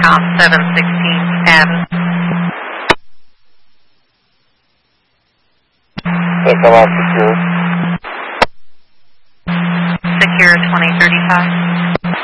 Intercom 716 status. Come out secure. Secure 2035.